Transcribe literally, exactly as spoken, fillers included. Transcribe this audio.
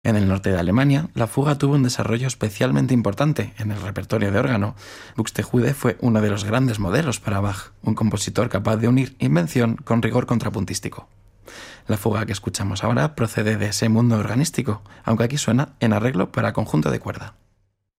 En el norte de Alemania, la fuga tuvo un desarrollo especialmente importante en el repertorio de órgano. Buxtehude fue uno de los grandes modelos para Bach, un compositor capaz de unir invención con rigor contrapuntístico. La fuga que escuchamos ahora procede de ese mundo organístico, aunque aquí suena en arreglo para conjunto de cuerda.